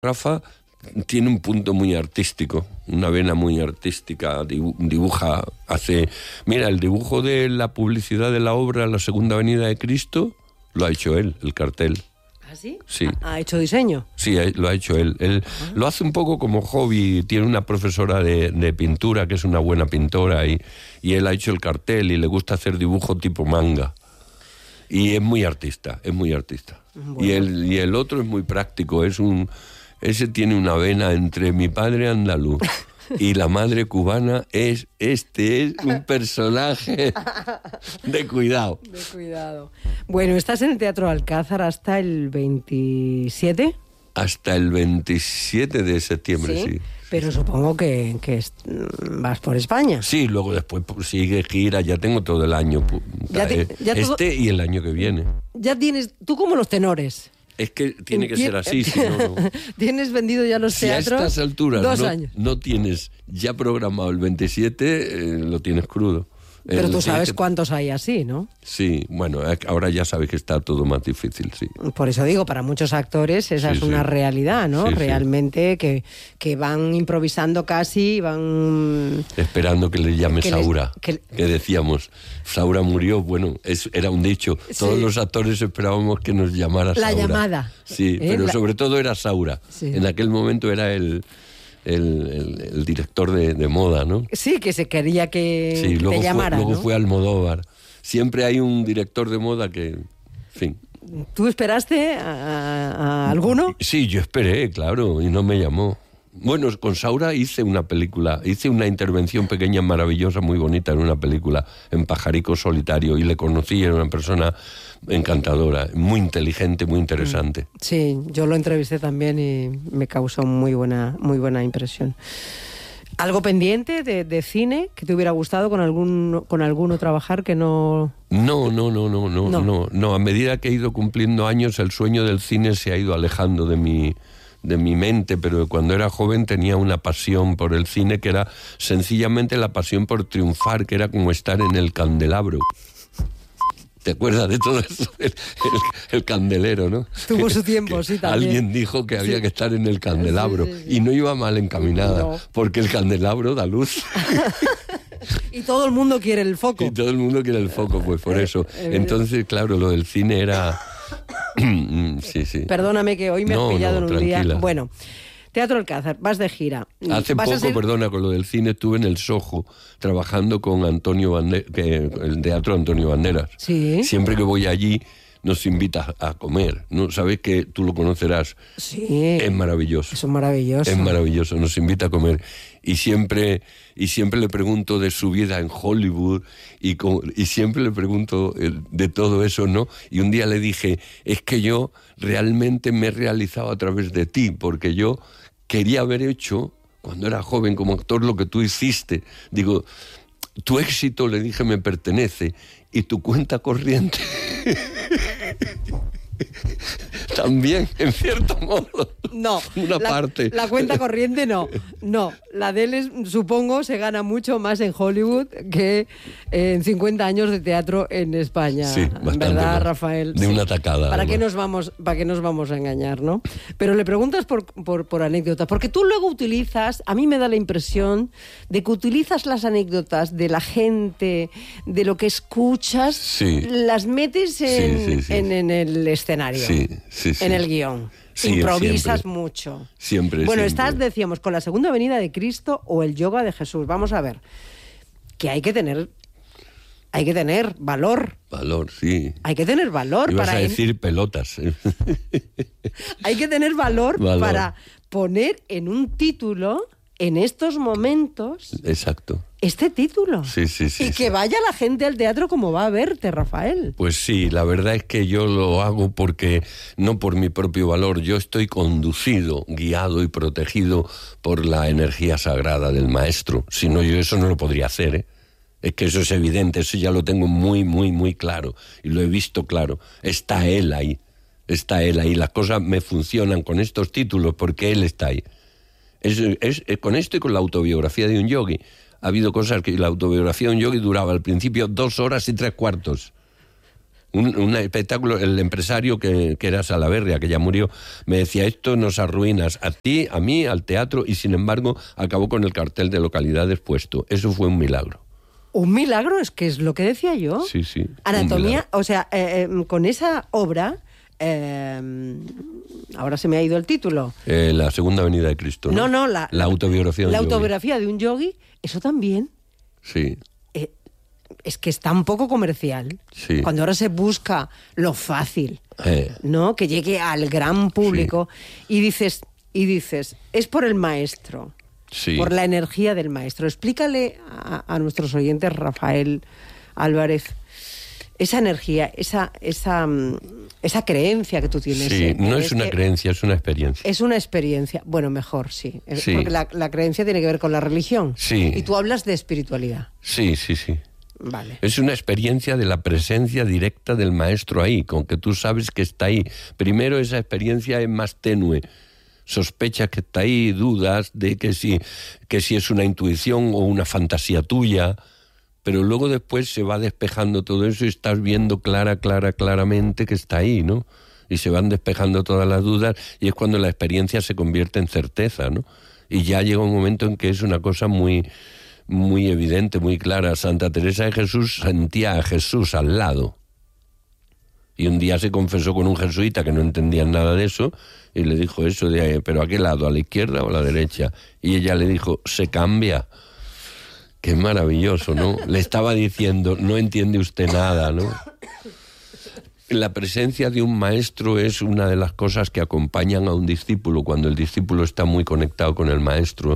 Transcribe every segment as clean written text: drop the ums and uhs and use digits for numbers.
Rafa tiene un punto muy artístico, una vena muy artística, dibuja, hace... Mira, el dibujo de la publicidad de la obra La Segunda Venida de Cristo lo ha hecho él, el cartel. ¿Ah, sí? Sí. ¿Ha hecho diseño? Sí, lo ha hecho él. Él lo hace un poco como hobby, tiene una profesora de pintura que es una buena pintora y él ha hecho el cartel y le gusta hacer dibujo tipo manga. Y es muy artista, es muy artista. Bueno. Y el otro es muy práctico, ese tiene una vena entre mi padre andaluz y la madre cubana, este es un personaje de cuidado. De cuidado. Bueno, estás en el Teatro Alcázar hasta el 27. Hasta el 27 de septiembre, sí. Pero supongo que vas por España. Sí, luego después sigue gira, ya tengo todo el año. Y el año que viene. Ya tienes, tú como los tenores. Es que tiene que ser así, si no... ¿Tienes vendido ya los teatros? Si a estas alturas 2 años. No tienes ya programado el 27, lo tienes crudo. Pero tú sabes cuántos hay así, ¿no? Sí, bueno, ahora ya sabes que está todo más difícil, sí. Por eso digo, para muchos actores esa es una realidad, ¿no? Sí, realmente que van improvisando casi, van... Esperando que le llame Saura, que decíamos. Saura murió, bueno, era un dicho. Todos los actores esperábamos que nos llamara Saura. La llamada. Sí, pero sobre todo era Saura. Sí. En aquel momento era el director de moda, ¿no? Sí, que se quería que te llamara, luego ¿no? fue Almodóvar. Siempre hay un director de moda que... En fin. ¿Tú esperaste a alguno? Sí, yo esperé, claro, y no me llamó. Bueno, con Saura hice una intervención pequeña, maravillosa, muy bonita en una película, en Pajarico Solitario, y le conocí, era una persona encantadora, muy inteligente, muy interesante. Sí, yo lo entrevisté también y me causó muy buena impresión. ¿Algo pendiente de cine que te hubiera gustado con alguno trabajar que no...? No. A medida que he ido cumpliendo años, el sueño del cine se ha ido alejando de mi mente, pero cuando era joven tenía una pasión por el cine que era sencillamente la pasión por triunfar, que era como estar en el candelabro. ¿Te acuerdas de todo eso? El candelero, ¿no? Tuvo su tiempo, sí, también. Alguien dijo que había que estar en el candelabro y no iba mal encaminada, porque el candelabro da luz. Y todo el mundo quiere el foco. Pues por eso. Entonces, claro, lo del cine era... sí. Perdóname que hoy me has pillado en un tranquila. día... Bueno, Teatro Alcázar, vas de gira. Hace poco, perdona, con lo del cine estuve en el Soho trabajando con Antonio el Teatro Antonio Banderas. Sí. Siempre que voy allí nos invita a comer, ¿no? Sabes que tú lo conocerás. Sí. Es maravilloso. Eso es maravilloso. Es maravilloso, nos invita a comer. Y siempre le pregunto de su vida en Hollywood y siempre le pregunto de todo eso, ¿no? Y un día le dije, es que yo realmente me he realizado a través de ti, porque yo quería haber hecho, cuando era joven como actor, lo que tú hiciste. Digo, tu éxito, le dije, me pertenece, y tu cuenta corriente también, en cierto modo. No, parte. La cuenta corriente no. La de él, supongo, se gana mucho más en Hollywood que en 50 años de teatro en España. Sí, bastante. ¿Verdad, más. Rafael? De una tacada. ¿Para qué nos vamos a engañar, no? Pero le preguntas por anécdotas, porque tú luego utilizas, a mí me da la impresión de que utilizas las anécdotas de la gente, de lo que escuchas, las metes en el escenario, en el guión. Sí, improvisas mucho. Siempre. Bueno, estás, decíamos, con la Segunda Venida de Cristo o el Yoga de Jesús. Vamos a ver, que hay que tener valor. Valor, sí. Hay que tener valor Ibas a decir pelotas. Hay que tener valor para poner en un título, en estos momentos... Exacto. Este título. Sí. Y que vaya la gente al teatro como va a verte, Rafael. Pues sí, la verdad es que yo lo hago porque, no por mi propio valor, yo estoy conducido, guiado y protegido por la energía sagrada del maestro. Si no, yo eso no lo podría hacer, ¿eh? Es que eso es evidente, eso ya lo tengo muy, muy, muy claro. Y lo he visto claro. Está él ahí. Las cosas me funcionan con estos títulos porque él está ahí. Es con esto y con la autobiografía de un yogi. Ha habido cosas que la autobiografía de un yogi duraba al principio 2 horas y 3 cuartos. Un espectáculo, el empresario que era Salaverria, que ya murió, me decía, esto nos arruinas a ti, a mí, al teatro, y sin embargo acabó con el cartel de localidades puesto. Eso fue un milagro. Un milagro, es que es lo que decía yo. Sí, sí. Anatomía, o sea, con esa obra, ahora se me ha ido el título. La Segunda Venida de Cristo, ¿no? No, la autobiografía de un La yogui. autobiografía de un yogui, eso también. Sí. Es que está un poco comercial. Sí. Cuando ahora se busca lo fácil, ¿no? Que llegue al gran público, y dices, es por el maestro, Sí. por la energía del maestro. Explícale a nuestros oyentes, Rafael Álvarez, esa energía, esa creencia que tú tienes. Sí, no es una creencia, es una experiencia. Es una experiencia. Bueno, mejor, sí. Sí. Porque la creencia tiene que ver con la religión. Sí. Y tú hablas de espiritualidad. Sí, sí, sí. Vale. Es una experiencia de la presencia directa del maestro ahí, con que tú sabes que está ahí. Primero esa experiencia es más tenue. Sospechas que está ahí, dudas de que si es una intuición o una fantasía tuya, pero luego después se va despejando todo eso y estás viendo claramente que está ahí, ¿no? Y se van despejando todas las dudas y es cuando la experiencia se convierte en certeza, ¿no? Y ya llega un momento en que es una cosa muy evidente, muy clara. Santa Teresa de Jesús sentía a Jesús al lado. Y un día se confesó con un jesuita que no entendía nada de eso y le dijo eso de, ¿pero a qué lado? ¿A la izquierda o a la derecha? Y ella le dijo, se cambia. Qué maravilloso, ¿no? Le estaba diciendo, no entiende usted nada, ¿no? La presencia de un maestro es una de las cosas que acompañan a un discípulo cuando el discípulo está muy conectado con el maestro.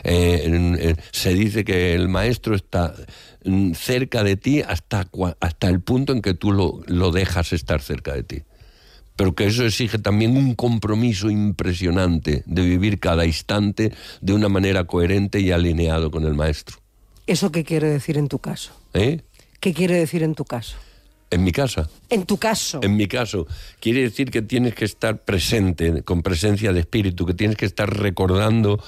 Se dice que el maestro está cerca de ti hasta el punto en que tú lo dejas estar cerca de ti. Pero que eso exige también un compromiso impresionante de vivir cada instante de una manera coherente y alineado con el maestro. ¿Eso qué quiere decir en tu caso? ¿Qué quiere decir en tu caso? ¿En mi casa? En tu caso. En mi caso. Quiere decir que tienes que estar presente, con presencia de espíritu, que tienes que estar recordando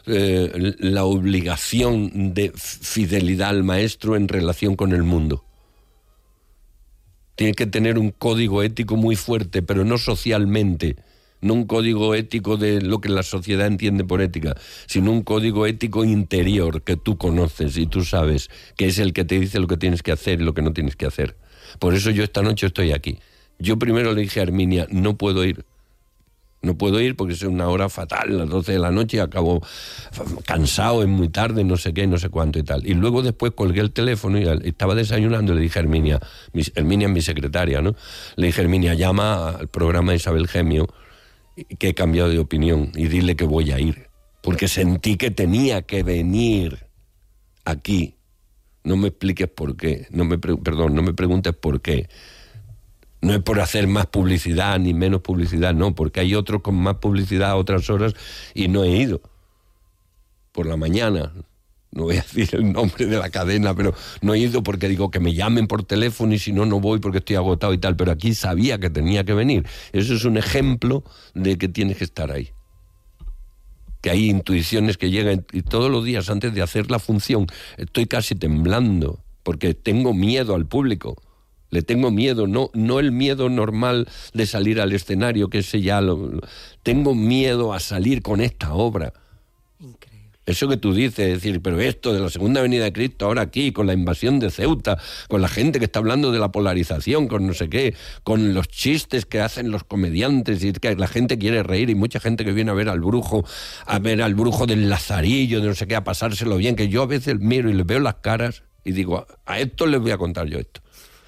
la obligación de fidelidad al maestro en relación con el mundo. Tienes que tener un código ético muy fuerte, pero no socialmente, no un código ético de lo que la sociedad entiende por ética, sino un código ético interior que tú conoces y tú sabes que es el que te dice lo que tienes que hacer y lo que no tienes que hacer. Por eso yo esta noche estoy aquí. Yo primero le dije a Herminia, no puedo ir. No puedo ir porque es una hora fatal, las 12 de la noche, y acabo cansado, es muy tarde, no sé qué, no sé cuánto y tal. Y luego después colgué el teléfono y estaba desayunando y le dije a Herminia es mi secretaria, ¿no? Le dije, Herminia, llama al programa de Isabel Gemio, que he cambiado de opinión, y dile que voy a ir. Porque sentí que tenía que venir aquí. No me expliques por qué, no me preguntes por qué. No es por hacer más publicidad ni menos publicidad, no, porque hay otros con más publicidad a otras horas y no he ido. Por la mañana, no voy a decir el nombre de la cadena, pero no he ido porque digo que me llamen por teléfono y si no, no voy porque estoy agotado y tal, pero aquí sabía que tenía que venir. Eso es un ejemplo de que tienes que estar ahí. Que hay intuiciones que llegan y todos los días antes de hacer la función estoy casi temblando porque tengo miedo al público. Le tengo miedo, no el miedo normal de salir al escenario, que ese ya tengo miedo a salir con esta obra. Increíble. Eso que tú dices, decir, pero esto de la Segunda Venida de Cristo, ahora aquí, con la invasión de Ceuta, con la gente que está hablando de la polarización, con no sé qué, con los chistes que hacen los comediantes, y que la gente quiere reír, y mucha gente que viene a ver al brujo del Lazarillo, de no sé qué, a pasárselo bien, que yo a veces miro y les veo las caras y digo, a estos les voy a contar yo esto.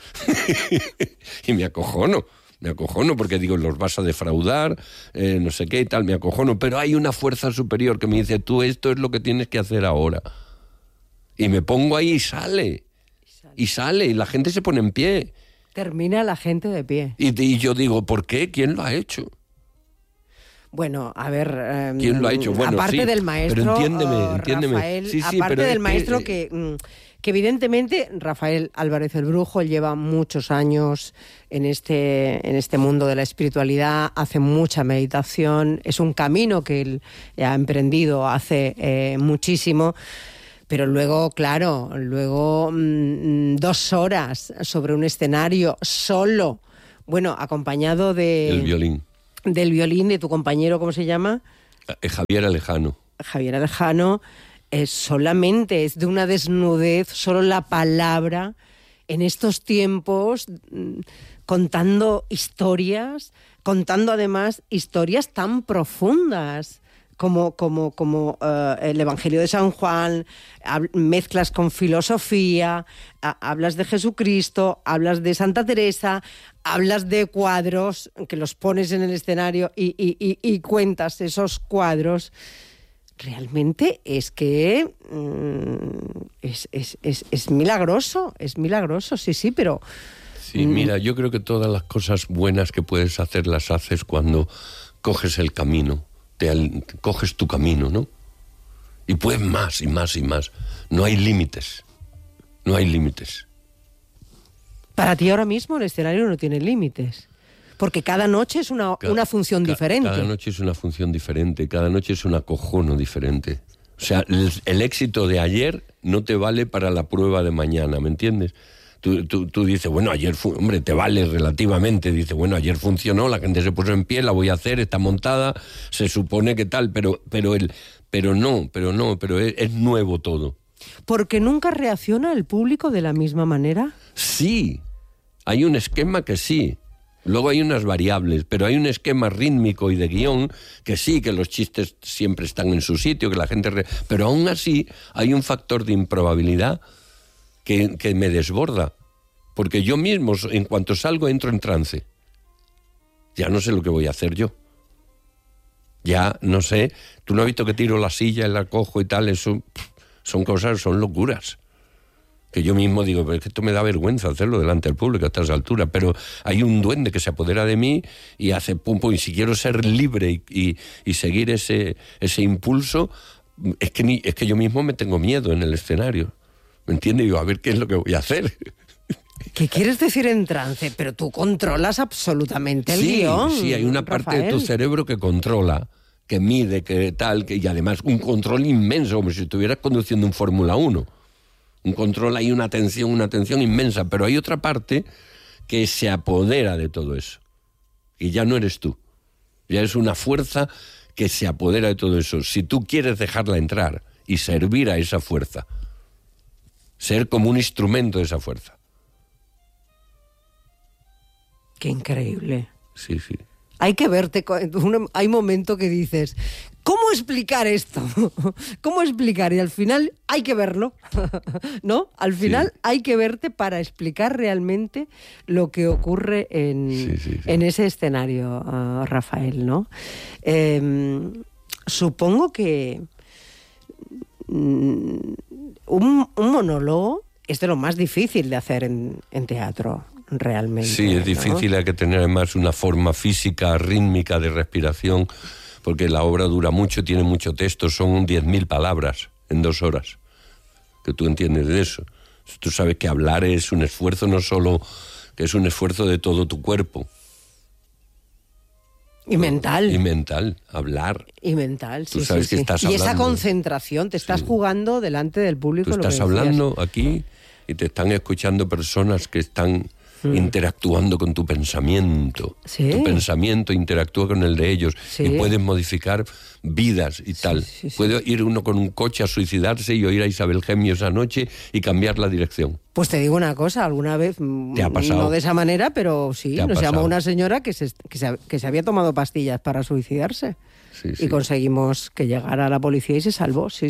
Y me acojono porque digo, los vas a defraudar, no sé qué y tal, me acojono, pero hay una fuerza superior que me dice, tú esto es lo que tienes que hacer ahora. Y me pongo ahí y sale, y la gente se pone en pie. Termina la gente de pie. Y yo digo, ¿por qué? ¿Quién lo ha hecho? Bueno, a ver... ¿quién lo ha hecho? Bueno, aparte sí, del maestro, pero entiéndeme. Rafael, Sí, aparte pero del maestro que evidentemente Rafael Álvarez el Brujo lleva muchos años en este mundo de la espiritualidad, hace mucha meditación, es un camino que él ha emprendido hace muchísimo, Pero luego, claro, 2 horas sobre un escenario solo, bueno, acompañado El violín. del violín de tu compañero, ¿cómo se llama? Javier Alejano. Javier Alejano, solamente es de una desnudez, solo la palabra, en estos tiempos, contando historias, contando además historias tan profundas como el Evangelio de San Juan, mezclas con filosofía, hablas de Jesucristo, hablas de Santa Teresa, hablas de cuadros que los pones en el escenario y cuentas esos cuadros. Realmente es que es milagroso, sí, pero... Sí, mira, yo creo que todas las cosas buenas que puedes hacer las haces cuando coges el camino, coges tu camino, ¿no? Y puedes más y más y más. No hay límites, no hay límites. Para ti ahora mismo el escenario no tiene límites. Porque cada noche es una función diferente. Cada noche es una función diferente, cada noche es un acojono diferente. O sea, el éxito de ayer no te vale para la prueba de mañana, ¿me entiendes? Tú dices, bueno, ayer hombre, te vale relativamente. Dices, bueno, ayer funcionó, la gente se puso en pie, la voy a hacer, está montada, se supone que tal, pero es nuevo todo. ¿Porque nunca reacciona el público de la misma manera? Sí, hay un esquema que sí. Luego hay unas variables, pero hay un esquema rítmico y de guión que sí, que los chistes siempre están en su sitio, que la gente... Pero aún así hay un factor de improbabilidad que me desborda. Porque yo mismo, en cuanto salgo, entro en trance. Ya no sé lo que voy a hacer yo. Ya no sé. Tú no has visto que tiro la silla, la cojo y tal. Eso son cosas, son locuras. Que yo mismo digo, pero es que esto me da vergüenza hacerlo delante del público a estas alturas, pero hay un duende que se apodera de mí y hace pum pum, y si quiero ser libre y seguir ese impulso, es que yo mismo me tengo miedo en el escenario, ¿me entiendes? Digo, a ver qué es lo que voy a hacer. ¿Qué quieres decir en trance? Pero tú controlas absolutamente el guión. Sí, hay una parte Rafael. de tu cerebro que controla, que mide, que tal, y además un control inmenso, como si estuvieras conduciendo un Fórmula 1. Un control, hay una atención inmensa, pero hay otra parte que se apodera de todo eso. Y ya no eres tú. Ya es una fuerza que se apodera de todo eso. Si tú quieres dejarla entrar y servir a esa fuerza, ser como un instrumento de esa fuerza. Qué increíble. Sí, sí. Hay que verte, hay momento que dices, ¿cómo explicar esto? ¿Cómo explicar? Y al final hay que verlo, ¿no? Al final hay que verte para explicar realmente lo que ocurre en ese escenario, Rafael, ¿no? Supongo que un monólogo es de lo más difícil de hacer en teatro. Realmente. Sí, es difícil, ¿no? Hay que tener además una forma física, rítmica de respiración, porque la obra dura mucho, tiene mucho texto, son 10.000 palabras en 2 horas. Que tú entiendes de eso. Tú sabes que hablar es un esfuerzo, no solo que es un esfuerzo de todo tu cuerpo. Y mental. Y mental, hablar. Y mental, sí. Tú sabes que estás hablando. Y esa concentración, te estás jugando delante del público. Tú estás hablando aquí y te están escuchando personas que están interactuando con tu pensamiento. Sí. Tu pensamiento interactúa con el de ellos y puedes modificar vidas y tal. Sí. Puede ir uno con un coche a suicidarse y oír a Isabel Gemio esa noche y cambiar la dirección. Pues te digo una cosa, alguna vez, ¿Te ha pasado? No de esa manera, pero sí, nos llamó una señora que se había tomado pastillas para suicidarse. Sí. Y conseguimos que llegara la policía y se salvó, sí.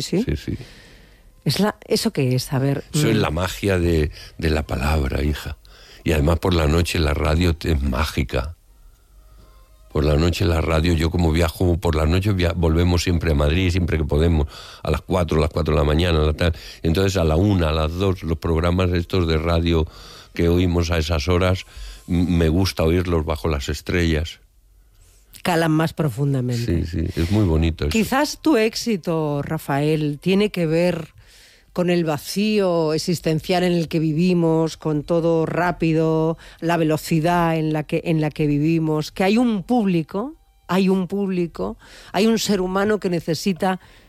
¿Eso qué es? A ver. Eso es la magia de la palabra, hija. Y además por la noche la radio es mágica. Por la noche la radio, yo como viajo por la noche, volvemos siempre a Madrid, siempre que podemos, a las 4 de la mañana, entonces a la 1, a las 2, los programas estos de radio que oímos a esas horas, me gusta oírlos bajo las estrellas. Calan más profundamente. Sí, es muy bonito eso. Quizás tu éxito, Rafael, tiene que ver con el vacío existencial en el que vivimos, con todo rápido, la velocidad en la que vivimos, que hay un público, hay un ser humano que necesita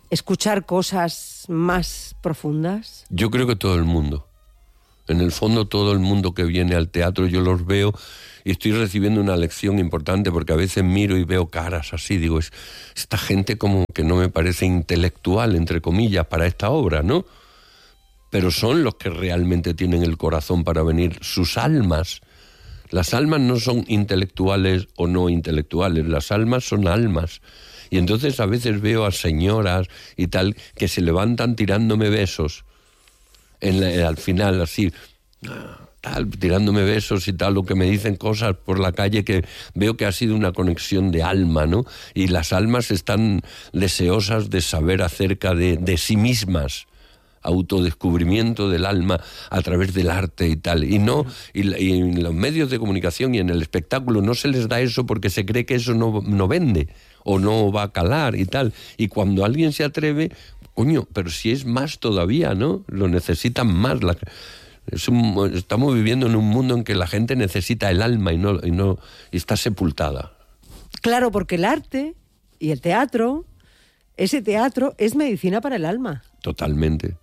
escuchar cosas más profundas? Yo creo que todo el mundo. En el fondo, todo el mundo que viene al teatro, yo los veo y estoy recibiendo una lección importante, porque a veces miro y veo caras así, digo, esta gente como que no me parece intelectual, entre comillas, para esta obra, ¿no? Pero son los que realmente tienen el corazón para venir, sus almas. Las almas no son intelectuales o no intelectuales, las almas son almas. Y entonces a veces veo a señoras y tal que se levantan tirándome besos al final, así, tal, tirándome besos y tal, o que me dicen cosas por la calle que veo que ha sido una conexión de alma, ¿no? Y las almas están deseosas de saber acerca de sí mismas, autodescubrimiento del alma a través del arte y tal. Y en los medios de comunicación y en el espectáculo no se les da eso porque se cree que eso no vende o no va a calar y tal. Y cuando alguien se atreve, coño, pero si es más todavía, ¿no? Lo necesitan más. Estamos viviendo en un mundo en que la gente necesita el alma y está sepultada. Claro, porque el arte y el teatro, ese teatro es medicina para el alma. Totalmente.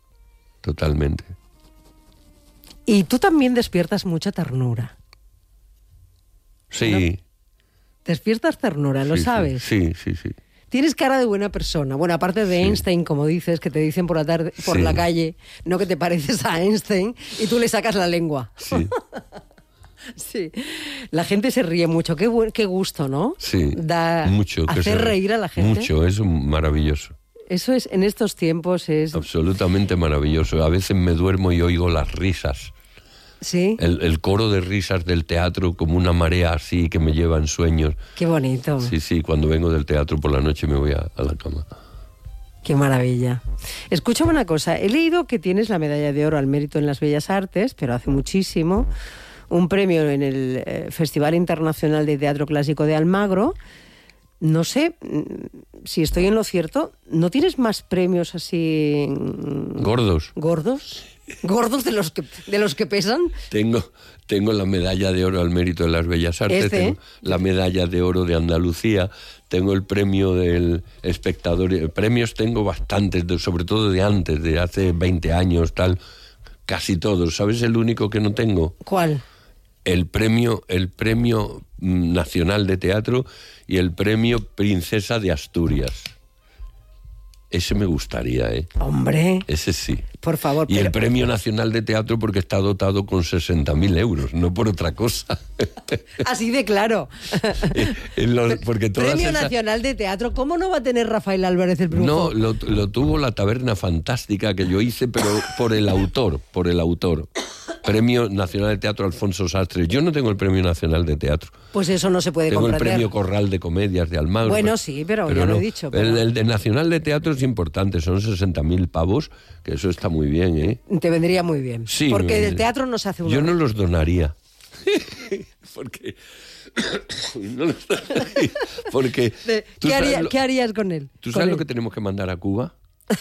Y tú también despiertas mucha ternura. Sí. ¿No? Despiertas ternura, ¿lo sabes? Sí. Tienes cara de buena persona. Bueno, aparte de Einstein, como dices, que te dicen por la calle, no que te pareces a Einstein, y tú le sacas la lengua. Sí. Sí. La gente se ríe mucho. Qué gusto, ¿no? Sí. Mucho. Hacer reír a la gente. Mucho, es maravilloso. Eso es, en estos tiempos es... absolutamente maravilloso. A veces me duermo y oigo las risas. Sí. El coro de risas del teatro, como una marea así que me lleva en sueños. Qué bonito. Sí, cuando vengo del teatro por la noche me voy a la cama. Qué maravilla. Escúchame una cosa, he leído que tienes la medalla de oro al mérito en las Bellas Artes, pero hace muchísimo, un premio en el Festival Internacional de Teatro Clásico de Almagro. No sé si estoy en lo cierto, ¿no tienes más premios así... ¿Gordos? ¿Gordos de los que pesan? Tengo la medalla de oro al mérito de las Bellas Artes, tengo la medalla de oro de Andalucía, tengo el premio del espectador. Premios tengo bastantes, sobre todo de antes, de hace 20 años, tal, casi todos. ¿Sabes el único que no tengo? ¿Cuál? El premio Nacional de Teatro y el premio Princesa de Asturias. Ese me gustaría, ¿eh? Hombre. Ese sí. Por favor. Y el Premio Nacional de Teatro porque está dotado con 60.000 euros, no por otra cosa. Así de claro. Porque Premio Nacional de Teatro, ¿cómo no va a tener Rafael Álvarez el Brujo? No, lo tuvo la Taberna Fantástica que yo hice, pero por el autor. Premio Nacional de Teatro Alfonso Sastre. Yo no tengo el Premio Nacional de Teatro. Pues eso no se puede comprender. Tengo el Premio Corral de Comedias de Almagro. Bueno, sí, pero ya lo he dicho. Pero... El de Nacional de Teatro es importante, son 60.000 pavos, que eso está muy bien, ¿eh? Te vendría muy bien. Sí. Porque del teatro no se hace uno. Yo no los donaría. Porque... no los donaría. Porque... ¿Qué harías con él? ¿Tú sabes lo que tenemos que mandar a Cuba?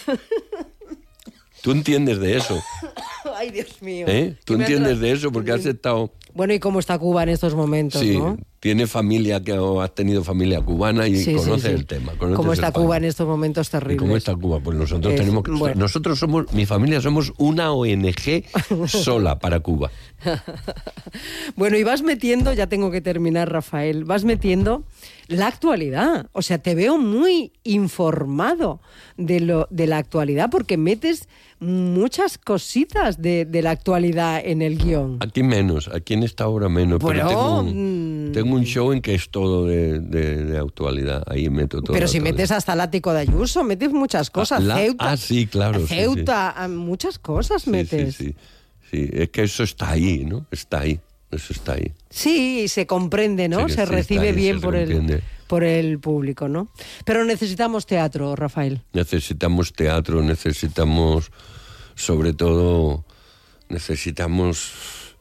¿Tú entiendes de eso? Ay, Dios mío. ¿Tú entiendes de eso? Porque has estado... Bueno, ¿y cómo está Cuba en estos momentos, sí, no? Tiene familia, has tenido familia cubana y conoces el tema. ¿Cómo está Cuba en estos momentos terribles? ¿Y cómo está Cuba? Pues nosotros tenemos que... Bueno. Nosotros somos, mi familia somos una ONG sola para Cuba. Bueno, y vas metiendo, ya tengo que terminar, Rafael, vas metiendo la actualidad. O sea, te veo muy informado de la actualidad porque metes muchas cositas de la actualidad en el guión. Aquí menos, aquí en esta obra menos. Bueno, pero tengo un show en que es todo de actualidad. Ahí meto todo. Pero si metes hasta el ático de Ayuso, metes muchas cosas. Ceuta, sí, claro. Ceuta, sí. Muchas cosas metes. Sí, es que eso está ahí, ¿no? Está ahí. Eso está ahí. Sí, se comprende, ¿no? Sí, se recibe ahí, bien por el público, ¿no? Pero necesitamos teatro, Rafael. Necesitamos teatro, necesitamos, sobre todo, necesitamos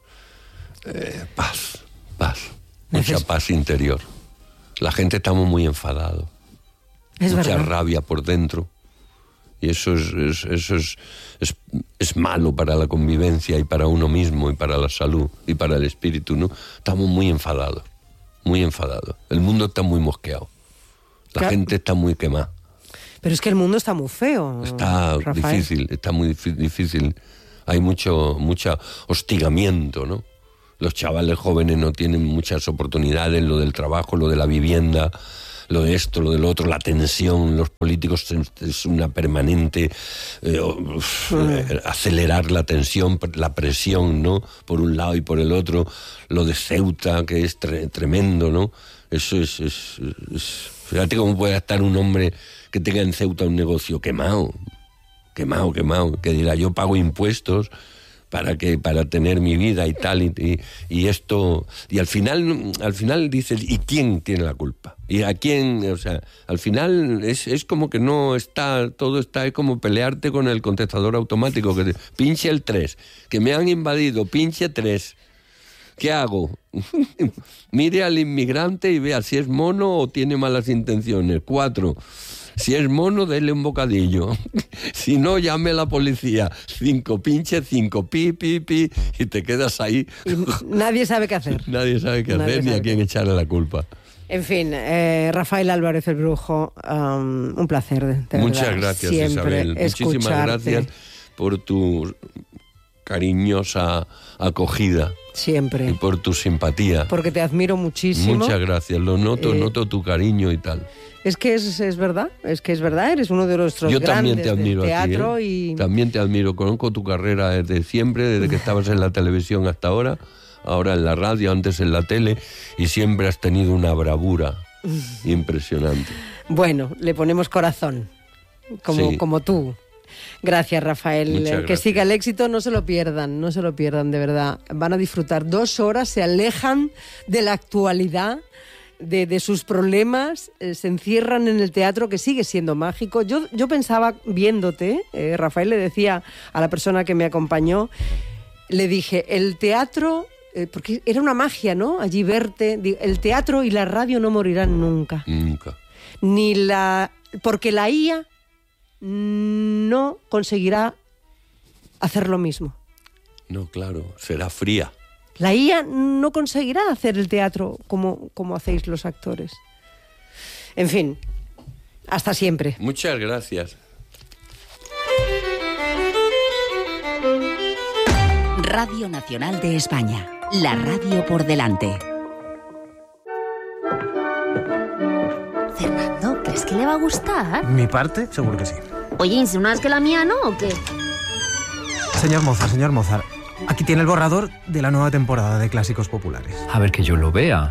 paz. Mucha paz interior. La gente estamos muy enfadados. Mucha rabia por dentro. Y eso es malo para la convivencia y para uno mismo y para la salud y para el espíritu, ¿no? Estamos muy enfadados, muy enfadados. El mundo está muy mosqueado. La gente está muy quemada. Pero es que el mundo está muy feo. Está Rafael. difícil, está muy difícil. Hay mucho hostigamiento, ¿no? Los chavales jóvenes no tienen muchas oportunidades, lo del trabajo, lo de la vivienda, lo de esto, lo del otro, la tensión. Los políticos es una permanente acelerar la tensión, la presión, ¿no? Por un lado y por el otro. Lo de Ceuta, que es tremendo, ¿no? Eso es... Fíjate cómo puede estar un hombre que tenga en Ceuta un negocio quemado, que dirá, yo pago impuestos para tener mi vida y tal, y esto, y al final dices, ¿y quién tiene la culpa? ¿Y a quién? O sea, al final es como que no está, todo está, es como pelearte con el contestador automático, que pinche el 3, que me han invadido, pinche 3. ¿Qué hago? Mire al inmigrante y vea si es mono o tiene malas intenciones. 4. Si es mono, dele un bocadillo. Si no, llame a la policía. 5, pinche 5, pi, y te quedas ahí. Y nadie sabe qué hacer. Nadie sabe qué hacer ni a quién echarle la culpa. En fin, Rafael Álvarez el Brujo, un placer. De Muchas verdad, gracias, siempre Isabel. Muchísimas gracias por tu cariñosa acogida. Siempre. Y por tu simpatía. Porque te admiro muchísimo. Muchas gracias, lo noto tu cariño y tal. Es que es verdad, eres uno de nuestros Yo grandes también te admiro del teatro a ti, y... También te admiro, conozco tu carrera desde siempre, desde que estabas en la televisión hasta ahora en la radio, antes en la tele, y siempre has tenido una bravura impresionante. Bueno, le ponemos corazón, como tú. Gracias, Rafael. Muchas Que gracias. siga el éxito, no se lo pierdan, de verdad. Van a disfrutar 2 horas, se alejan de la actualidad, de sus problemas, se encierran en el teatro, que sigue siendo mágico. Yo pensaba, viéndote, Rafael, le decía a la persona que me acompañó, le dije, el teatro, porque era una magia, ¿no? Allí verte, el teatro y la radio no morirán nunca. Nunca. Porque la IA no conseguirá hacer lo mismo. No, claro, será fría. La IA no conseguirá hacer el teatro como hacéis los actores. En fin, hasta siempre. Muchas gracias. Radio Nacional de España, la radio por delante. Fernando, ¿crees que le va a gustar? Mi parte, seguro que sí. Oye, ¿insinúas que la mía no o qué? Señor Mozart, aquí tiene el borrador de la nueva temporada de Clásicos Populares. A ver que yo lo vea.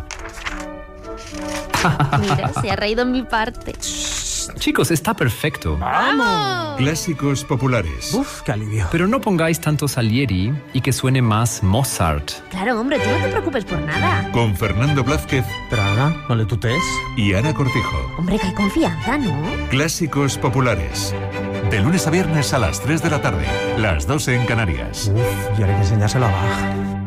Mira, se ha reído en mi parte. Chicos, está perfecto. ¡Vamos! Clásicos Populares. Uf, qué alivio. Pero no pongáis tanto Salieri y que suene más Mozart. Claro, hombre, tú no te preocupes por nada. Con Fernando Blázquez Pero Ana, no le tutees. y Ana Cortijo. Hombre, que hay confianza, ¿no? Clásicos Populares. De lunes a viernes a las 3 de la tarde. Las 2 en Canarias. Uf, y ahora hay que enseñárselo a Bach.